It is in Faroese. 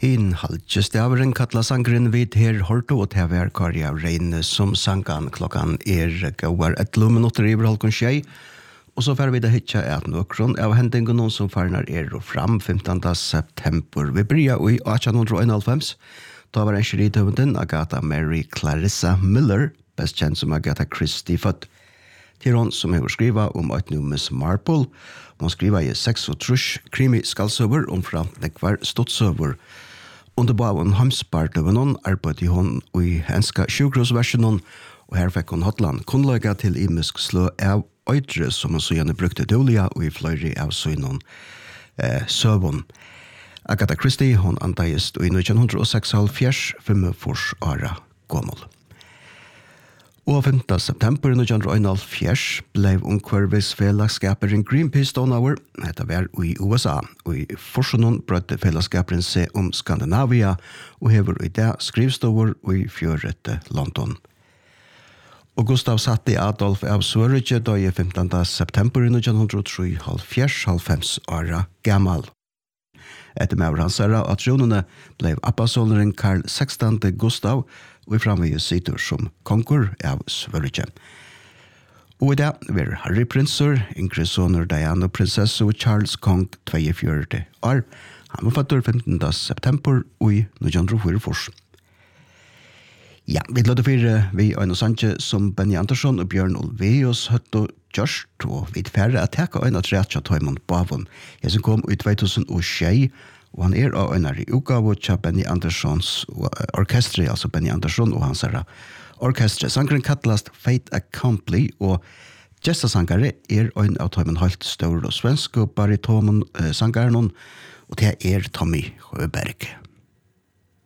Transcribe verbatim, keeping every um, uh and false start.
Hin halvtjestaveren kattla sangren vid her horto og tever Kari av Reine som sangan klokkan er gauar etlo minutter i halvkon tjei. Og så fer vi det hitja at nokron av hendingen noen som farnar er og fram femtende september. Vi bryr i atten nittioenoghalvfems. Da var en skritøvenden Agatha Mary Clarissa Miller, best kjent som Agatha Christie født. Til hon som har skriva om et nu Miss Marple. Hon skriva i sex og trush krimi skalsøver om framtnekvar stoddsøver. Under baven hamspart over noen arbeid i hon i henska sjukrosversjonen, og her fikk hon hotland kunnlaga til imisk slå av øydre som hon så gjerne brukte dåliga og i fløyri av søgnon eh, søvun. Agatha Christie, hon antaist i nitton seksoghalvfjerds, fyrtifors åra gammel. Og femte september nitton einoghalvfjerds blev ungkvarvisfellagskaperen Greenpeace Donauer, dette var i U S A, og i forsjonen brøtte fellagskaperen seg om Skandinavia, og hever i det skrivstover i fjørete London. Og Gustav Satte Adolf av Sverige da i femtende september nitton treoghalvfjerds, halvfems åra gammal. Etter med hans herre at tronene ble appasåleren Karl sekstende Gustav, og i framvige sitter som konkur av Sverige. Og i det var Harry Prinser, Ingrid Soner Diana Prinsesse og Charles Kong tjueåtte år. Han var født femtende september og i nitton fyrtifors. Ja, vi lade fyrir vi Øyne Sanje som Benny Andersson og Bjørn Olveus høtt og gjørst, og vi færre at teka Øyne Tretja Tøymond Bavon. Jeg som kom i to tusen og tjei, og han er av Øyne i utgave til Benny Anderssons orkestre, altså Benny Andersson og hans herre orkestre. Sangren kattelast Fate Accompli, og gestasangare er Øyne av Tøymond Halt Stor og svensk og baritomon eh, sangaren, og det er Tommy Sjöberg.